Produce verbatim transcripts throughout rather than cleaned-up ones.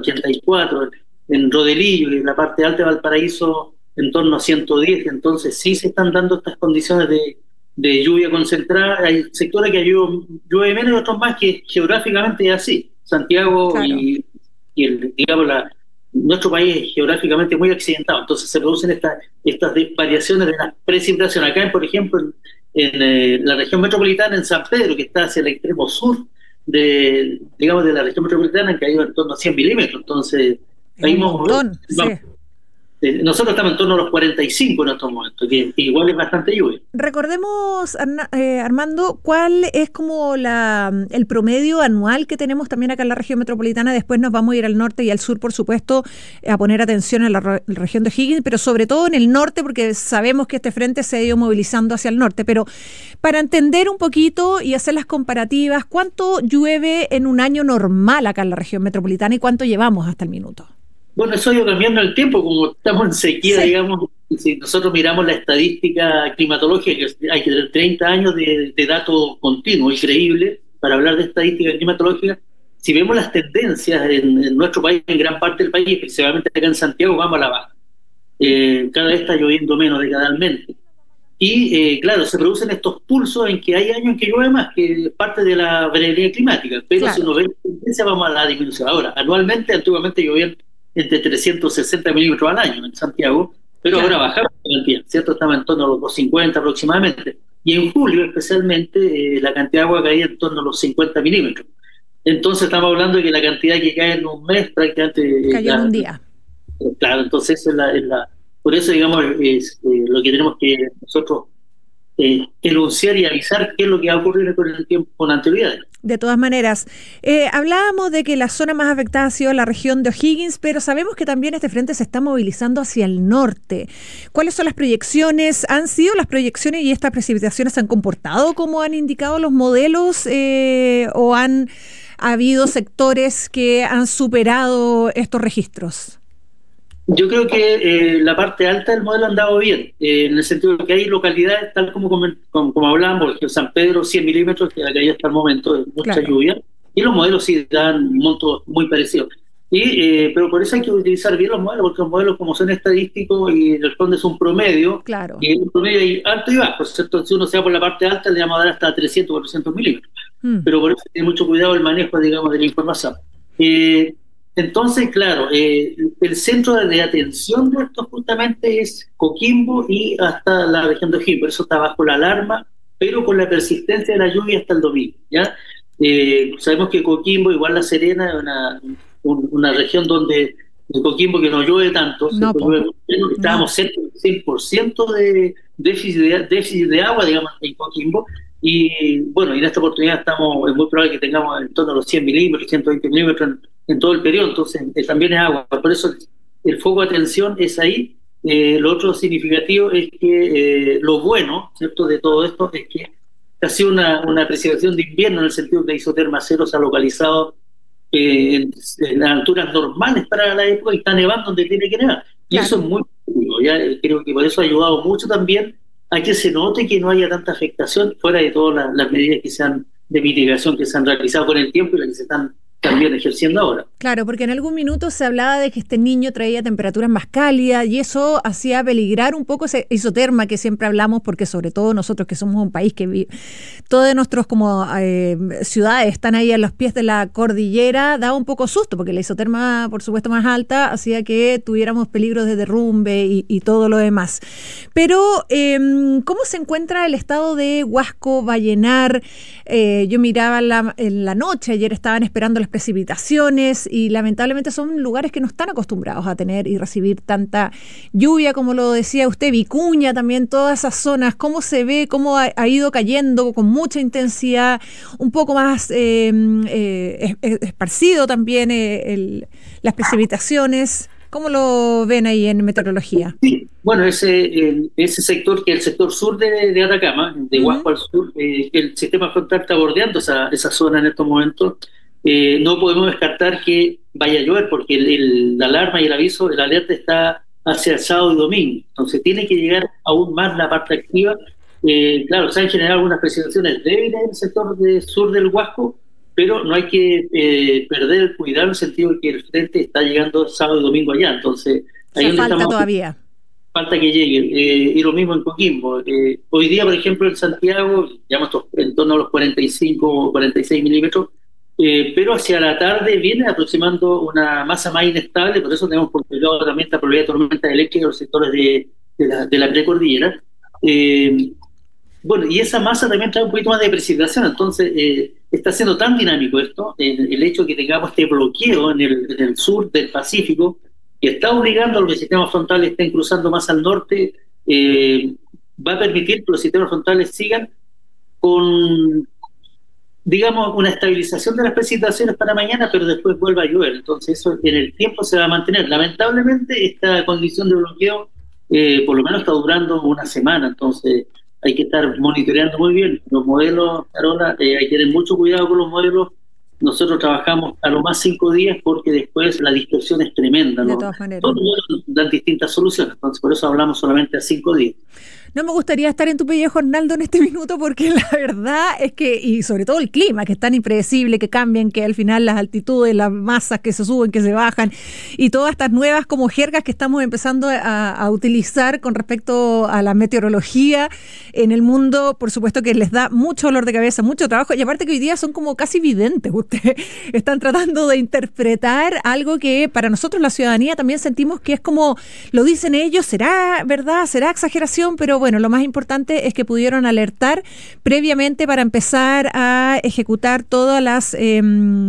ochenta y cuatro, en Rodelillo y en la parte alta de Valparaíso en torno a ciento diez, entonces sí se están dando estas condiciones de, de lluvia concentrada. Hay sectores que llueve, llueve menos y otros más, que geográficamente es así. Santiago Claro. y, y el, digamos, la, nuestro país es geográficamente muy accidentado, entonces se producen estas, estas variaciones de la precipitación. Acá, por ejemplo, en, en eh, la región metropolitana, en San Pedro, que está hacia el extremo sur de, digamos, de la región metropolitana, han caído en torno a cien milímetros, entonces Es ahí un vamos, montón, vamos, sí. eh, nosotros estamos en torno a los cuarenta y cinco en estos momentos, que, que igual es bastante lluvia. Recordemos, Arna, eh, Armando, ¿cuál es como la, el promedio anual que tenemos también acá en la región metropolitana? Después nos vamos a ir al norte y al sur, por supuesto, a poner atención en la re- región de O'Higgins, pero sobre todo en el norte, porque sabemos que este frente se ha ido movilizando hacia el norte. Pero para entender un poquito y hacer las comparativas, ¿cuánto llueve en un año normal acá en la región metropolitana y cuánto llevamos hasta el minuto? Bueno, eso ha ido cambiando el tiempo, como estamos en sequía, Sí. digamos. Si nosotros miramos la estadística climatológica, que hay que tener treinta años de, de datos continuos y creíbles para hablar de estadística climatológica. Si vemos las tendencias en, en nuestro país, en gran parte del país, especialmente acá en Santiago, vamos a la baja. Eh, cada vez está lloviendo menos decadalmente. Y eh, claro, se producen estos pulsos en que hay años en que llueve más, que es parte de la variabilidad climática, pero Claro. si uno ve la tendencia, vamos a la disminución. Ahora, anualmente, antiguamente llovían entre trescientos sesenta milímetros al año en Santiago, pero Claro. ahora bajamos la cantidad, ¿cierto? Estaba en torno a los doscientos cincuenta aproximadamente. Y en julio, especialmente, eh, la cantidad de agua caía en torno a los cincuenta milímetros. Entonces, estamos hablando de que la cantidad que cae en un mes prácticamente... eh, Cayó en la, un día. Claro, entonces es la, es la, por eso, digamos, es eh, lo que tenemos que nosotros eh, enunciar y avisar qué es lo que va a ocurrir con el tiempo, con anterioridad. De todas maneras, eh, hablábamos de que la zona más afectada ha sido la región de O'Higgins, pero sabemos que también este frente se está movilizando hacia el norte. ¿Cuáles son las proyecciones? ¿Han sido las proyecciones y estas precipitaciones se han comportado como han indicado los modelos eh, o han habido sectores que han superado estos registros? Yo creo que eh, la parte alta del modelo ha andado bien, eh, en el sentido de que hay localidades, tal como, como, como hablábamos, por ejemplo, San Pedro, cien milímetros, que acá ya hasta el momento, es mucha Claro. lluvia, y los modelos sí dan montos muy parecidos. Y, eh, pero por eso hay que utilizar bien los modelos, porque los modelos, como son estadísticos y en el fondo es un promedio, Claro. y en un promedio hay alto y bajo, ¿cierto? Si uno se va por la parte alta, le vamos a dar hasta trescientos, cuatrocientos milímetros. Mm. Pero por eso tiene mucho cuidado el manejo, digamos, de la información. Eh, entonces, claro, eh, el centro de atención de esto justamente es Coquimbo y hasta la región de O'Higgins, por eso está bajo la alarma, pero con la persistencia de la lluvia hasta el domingo, ¿ya? Eh, sabemos que Coquimbo, igual La Serena, es una, un, una región donde en Coquimbo que no llueve tanto, No, po. llueve, estábamos cerca del cien por ciento de déficit, de déficit de agua, digamos, en Coquimbo. Y bueno, y en esta oportunidad estamos, es muy probable que tengamos en torno a los cien milímetros, ciento veinte milímetros en, en todo el periodo, entonces eh, también es agua. Por eso el foco de atención es ahí. Eh, lo otro significativo es que eh, lo bueno, ¿cierto?, de todo esto es que ha sido una, una precipitación de invierno, en el sentido que la isoterma cero se ha localizado eh, en, en alturas normales para la época y está nevando donde tiene que nevar. Y Claro. eso es muy positivo, ya creo que por eso ha ayudado mucho también a que se note que no haya tanta afectación, fuera de todas las, las medidas que se han, de mitigación que se han realizado con el tiempo y las que se están también ejerciendo ahora. Claro, porque en algún minuto se hablaba de que este niño traía temperaturas más cálidas y eso hacía peligrar un poco ese isoterma que siempre hablamos, porque sobre todo nosotros que somos un país que vive, todos nuestros como eh, ciudades están ahí a los pies de la cordillera, daba un poco susto, porque la isoterma, por supuesto, más alta hacía que tuviéramos peligros de derrumbe y, y todo lo demás. Pero, eh, ¿cómo se encuentra el estado de Huasco, Vallenar? Eh, yo miraba en la, en la noche, ayer estaban esperando las precipitaciones y lamentablemente son lugares que no están acostumbrados a tener y recibir tanta lluvia, como lo decía usted, Vicuña también, todas esas zonas, cómo se ve, cómo ha, ha ido cayendo con mucha intensidad, un poco más eh, eh, esparcido también eh, el, las precipitaciones. ¿Cómo lo ven ahí en meteorología? Sí, bueno, ese, el, ese sector, que es el sector sur de, de Atacama, de Huasco uh-huh. al sur, eh, el sistema frontal está bordeando esa, esa zona en estos momentos. Eh, no podemos descartar que vaya a llover, porque el, el, la alarma y el aviso, el alerta está hacia el sábado y domingo. Entonces tiene que llegar aún más la parte activa. Eh, claro, se han generado algunas precipitaciones débiles en el sector de sur del Huasco, pero no hay que eh, perder el cuidado en el sentido de que el frente está llegando sábado y domingo allá, entonces ahí o sea, donde falta estamos, todavía. falta que llegue, eh, y lo mismo en Coquimbo. Eh, hoy día, por ejemplo, en Santiago, ya en torno a los cuarenta y cinco o cuarenta y seis milímetros, eh, pero hacia la tarde viene aproximando una masa más inestable, por eso tenemos por lado también esta probabilidad de tormenta eléctrica en los sectores de, de, la, de la precordillera. Eh, bueno, y esa masa también trae un poquito más de precipitación, entonces eh, está siendo tan dinámico esto, eh, el hecho de que tengamos este bloqueo en el, en el sur del Pacífico, que está obligando a los sistemas frontales estén cruzando más al norte, eh, va a permitir que los sistemas frontales sigan con, digamos, una estabilización de las precipitaciones para mañana, pero después vuelva a llover. Entonces eso en el tiempo se va a mantener. Lamentablemente esta condición de bloqueo eh, por lo menos está durando una semana, entonces hay que estar monitoreando muy bien los modelos, Carola, eh, hay que tener mucho cuidado con los modelos. Nosotros trabajamos a lo más cinco días porque después la distorsión es tremenda, ¿no? De todas maneras. Todos dan distintas soluciones, entonces por eso hablamos solamente a cinco días. No me gustaría estar en tu pellejo, Arnaldo, en este minuto, porque la verdad es que, y sobre todo el clima, que es tan impredecible, que cambian, que al final las altitudes, las masas que se suben, que se bajan, y todas estas nuevas como jergas que estamos empezando a, a utilizar con respecto a la meteorología en el mundo, por supuesto que les da mucho dolor de cabeza, mucho trabajo, y aparte que hoy día son como casi videntes, ustedes están tratando de interpretar algo que para nosotros la ciudadanía también sentimos que es como, lo dicen ellos, será verdad, será exageración, pero bueno, lo más importante es que pudieron alertar previamente para empezar a ejecutar todas las eh,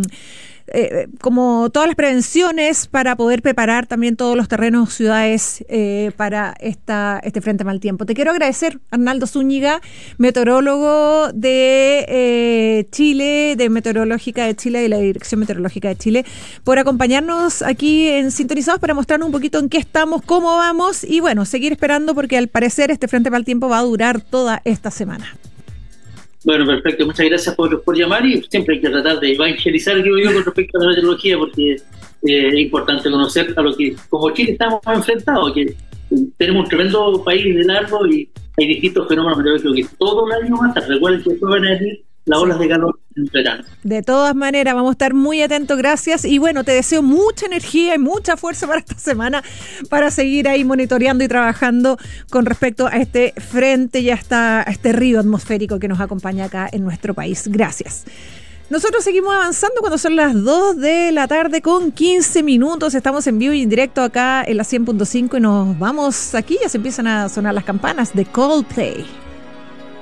eh, como todas las prevenciones para poder preparar también todos los terrenos, ciudades eh, para esta este frente mal tiempo. Te quiero agradecer, Arnaldo Zúñiga, meteorólogo de eh, Chile, de Meteorológica de Chile, de la Dirección Meteorológica de Chile, por acompañarnos aquí en Sintonizados para mostrarnos un poquito en qué estamos, cómo vamos y bueno, seguir esperando porque al parecer este frente mal tiempo va a durar toda esta semana. Bueno, perfecto. Muchas gracias por, por llamar y siempre hay que tratar de evangelizar, digo yo, con respecto a la meteorología, porque eh, es importante conocer a lo que, como Chile, estamos enfrentados, que tenemos un tremendo país de largo y hay distintos fenómenos meteorológicos que todo el año más. Recuerden que después van a venir las olas de calor en verano. De todas maneras, vamos a estar muy atentos, gracias. Y bueno, te deseo mucha energía y mucha fuerza para esta semana para seguir ahí monitoreando y trabajando con respecto a este frente y a, esta, a este río atmosférico que nos acompaña acá en nuestro país. Gracias. Nosotros seguimos avanzando cuando son las dos de la tarde con quince minutos. Estamos en vivo y en directo acá en la cien punto cinco y nos vamos aquí. Ya se empiezan a sonar las campanas de Coldplay.